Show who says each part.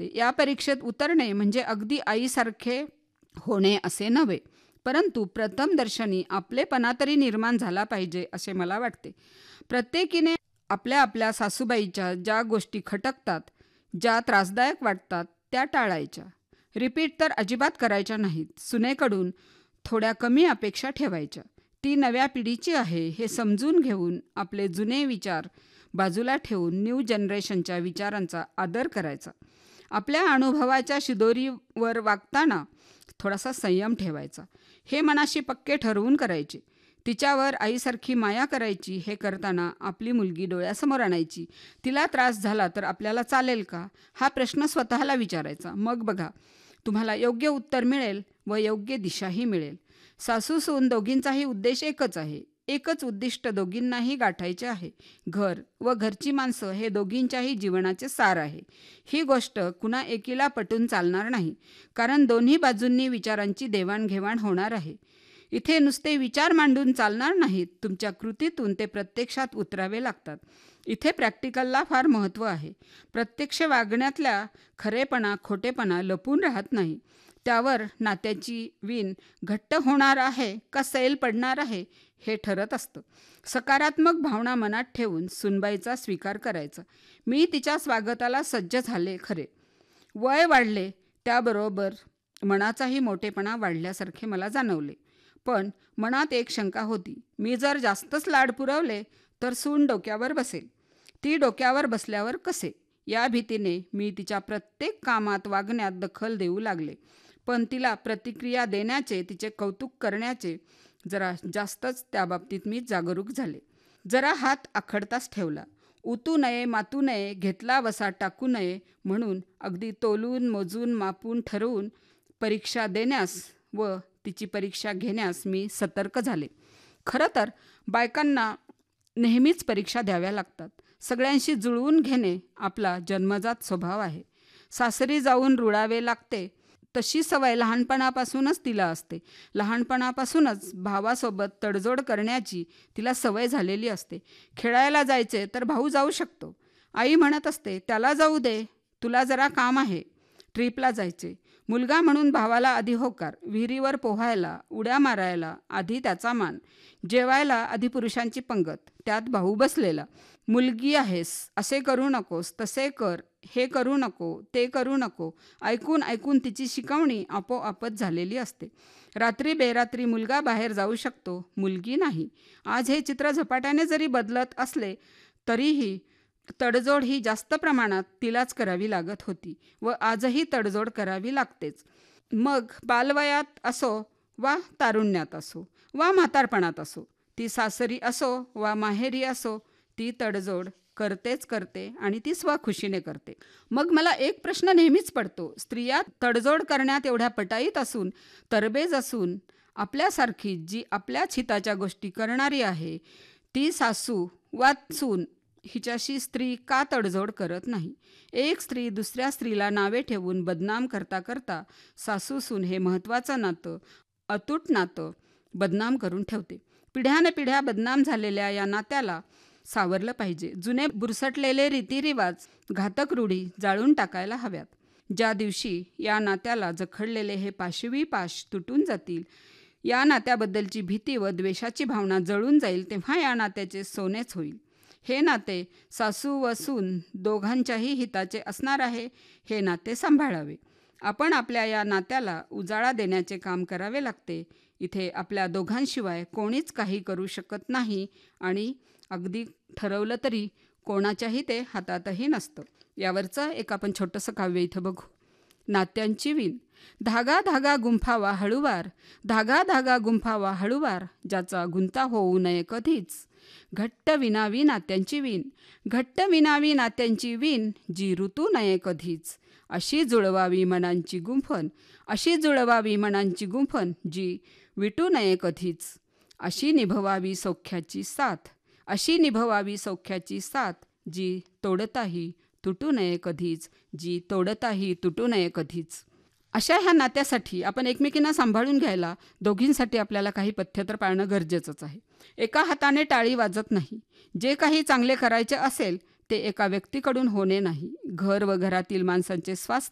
Speaker 1: असते. या परीक्षेत उतरणे म्हणजे अगदी आईसारखे होणे असे नव्हे, परंतु प्रथम दर्शनी आपलेपणा तरी निर्माण झाला पाहिजे असे मला वाटते. प्रत्येकीने आपल्या आपल्या सासूबाईच्या ज्या गोष्टी खटकतात, ज्या त्रासदायक वाटतात त्या टाळायच्या. रिपीट तर अजिबात करायच्या नाहीत. सुनेकडून थोड्या कमी अपेक्षा ठेवायच्या. ती नव्या पिढीची आहे हे समजून घेऊन आपले जुने विचार बाजूला ठेवून न्यू जनरेशनच्या विचारांचा आदर करायचा. आपल्या अनुभवाच्या शिदोरीवर वागताना थोडासा संयम ठेवायचा. हे मनाशी पक्के ठरवून करायचे. तिच्यावर आईसारखी माया करायची. हे करताना आपली मुलगी डोळ्यासमोर आणायची. तिला त्रास झाला तर आपल्याला चालेल का, हा प्रश्न स्वतःला विचारायचा. मग बघा, तुम्हाला योग्य उत्तर मिळेल व योग्य दिशाही मिळेल. सासू सून दोघींचाही उद्देश एकच आहे. एकच उद्दिष्ट दोघींनाही गाठायचे आहे. घर व घरची माणसं हे दोघींच्याही जीवनाचे सार आहे. ही गोष्ट कुणा एकीला पटून चालणार नाही, कारण दोन्ही बाजूंनी विचारांची देवाणघेवाण होणार आहे. इथे नुसते विचार मांडून चालणार नाहीत, तुमच्या कृतीतून ते प्रत्यक्षात उतरावे लागतात. इथे प्रॅक्टिकलला फार महत्त्व आहे. प्रत्यक्ष वागण्यातल्या खरेपणा खोटेपणा लपून राहत नाही. त्यावर नात्याची वीण घट्ट होणार आहे का सैल पडणार आहे हे ठरत असतं. सकारात्मक भावना मनात ठेवून सुनबाईचा स्वीकार करायचा. मी तिच्या स्वागताला सज्ज झाले खरे. वय वाढले त्याबरोबर मनाचाही मोठेपणा वाढल्यासारखे मला जाणवले. पण मनात एक शंका होती. मी जर जास्तच लाड पुरवले तर सून डोक्यावर बसेल. ती डोक्यावर बसल्यावर कसे, या भीतीने मी तिच्या प्रत्येक कामात वागण्यात दखल देऊ लागले. पण तिला प्रतिक्रिया देण्याचे, तिचे कौतुक करण्याचे जरा जास्तच त्याबाबतीत मी जागरूक झाले. जरा हात आखडताच ठेवला. उतू नये मातू नये, घेतला वसा टाकू नये म्हणून अगदी तोलून मोजून मापून ठरवून परीक्षा देण्यास व तिची परीक्षा घेण्यास मी सतर्क झाले. खरं तर बायकांना नेहमीच परीक्षा द्याव्या लागतात. सगळ्यांशी जुळवून घेणे आपला जन्मजात स्वभाव आहे. सासरी जाऊन रुळावे लागते तशी सवय लहानपणापासूनच तिला असते. लहानपणापासूनच भावासोबत तडजोड करण्याची तिला सवय झालेली असते. खेळायला जायचे तर भाऊ जाऊ शकतो. आई म्हणत असते, त्याला जाऊ दे, तुला जरा काम आहे. ट्रीपला जायचे, मुलगा म्हणून भावाला आधी होकार. विहिरीवर पोहायला, उड्या मारायला आधी त्याचा मान. जेवायला आधी पुरुषांची पंगत, त्यात भाऊ बसलेला. मुलगी आहेस, असे करू नकोस, तसे कर, हे करू नको, ते करू नको. ऐकून ऐकून तिची शिकवणी आपोआपच झालेली असते. रात्री बेरात्री मुलगा बाहेर जाऊ शकतो, मुलगी नाही. आज हे चित्र झपाट्याने जरी बदलत असले तरीही तडजोड ही जास्त प्रमाणात तिलाच करावी लागत होती व आजही तडजोड करावी लागतेच. मग बालवयात असो वा तारुण्यात असो वा म्हातारपणात असो, ती सासरी असो वा माहेरी असो, ती तडजोड करतेच करते आणि ती स्वखुशीने करते. मग मला एक प्रश्न नेहमीच पडतो. स्त्रिया तडजोड करण्यात एवढ्या पटाईत असून, तरबेज असून, आपल्यासारखी जी आपल्याच हिताच्या गोष्टी करणारी आहे, ती सासू वा सून हिच्याशी स्त्री का तडजोड करत नाही? एक स्त्री दुसऱ्या स्त्रीला नावे ठेवून बदनाम करता करता सासू सून हे महत्त्वाचं नातं, अतूट नातं बदनाम करून ठेवते. पिढ्यानपिढ्या बदनाम झालेल्या या नात्याला सावरलं पाहिजे. जुने बुरसटलेले रीतिरिवाज, घातक रूढी जाळून टाकायला हव्यात. ज्या दिवशी या नात्याला जखडलेले हे पाशवी पाश तुटून जातील, या नात्याबद्दलची भीती व द्वेषाची भावना जळून जाईल, तेव्हा या नात्याचे सोनेच होईल. हे नाते सासू व सून दोघांच्याही हिताचे असणार आहे. हे नाते सांभाळावे. आपण आपल्या या नात्याला उजाळा देण्याचे काम करावे लागते. इथे आपल्या दोघांशिवाय कोणीच काही करू शकत नाही आणि अगदी ठरवलं तरी कोणाच्याही ते हातातही नसतं. यावरचं एक आपण छोटंसं काव्य इथं बघू. नात्यांची वीण. धागा धागा गुंफावा हळूवार, धागा धागा गुंफावा हळूवार, ज्याचा गुंता होऊ नये कधीच. घट्ट विणावी नात्यांची वीण, घट्ट विणावी नात्यांची वीण, जी ऋतू नये कधीच. अशी जुळवावी मनांची गुंफण, अशी जुळवावी मनांची गुंफण, जी विटू नये कधीच. अशी निभवावी सौख्याची साथ, अशी निभवावी सौख्याची साथ, जी तोडताही तुटू नये कधीच, जी तोडताही तुटू नये कधीच. अशा ह्या नात्यासाठी आपण एकमेकींना सांभाळून घ्यायला दोघींसाठी आपल्याला काही पथ्य तर पाळणं गरजेचंच आहे. एका हाताने टाळी वाजत नाही. जे काही चांगले करायचे असेल ते एका व्यक्तीकडून होणे नाही. घर व घरातील माणसांचे स्वास्थ्य